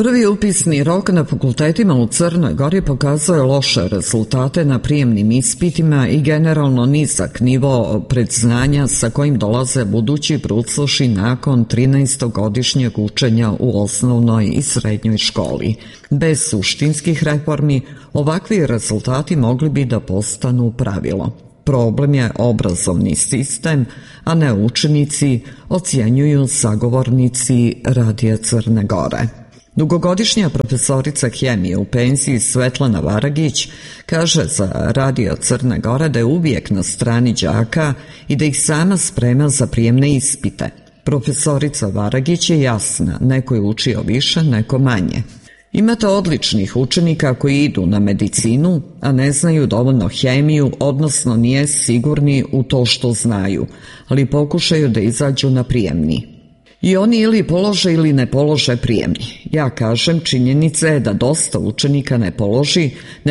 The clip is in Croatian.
Prvi upisni rok na fakultetima u Crnoj Gori pokazao je loše rezultate na prijemnim ispitima i generalno nizak nivo predznanja sa kojim dolaze budući brucoši nakon 13-godišnjeg učenja u osnovnoj i srednjoj školi. Bez suštinskih reformi ovakvi rezultati mogli bi da postanu pravilo. Problem je obrazovni sistem, a ne učenici, ocjenjuju sagovornici Radija Crne Gore. Dugogodišnja profesorica hemije u penziji Svetlana Varagić kaže za Radio Crne Gore da je uvijek na strani đaka i da ih sama sprema za prijemne ispite. Profesorica Varagić je jasna, neko je učio više, neko manje. Imate odličnih učenika koji idu na medicinu, a ne znaju dovoljno hemiju, odnosno nije sigurni u to što znaju, ali pokušaju da izađu na prijemni. I oni ili polože ili ne polože prijemni. Ja kažem, činjenica je da dosta učenika ne položi,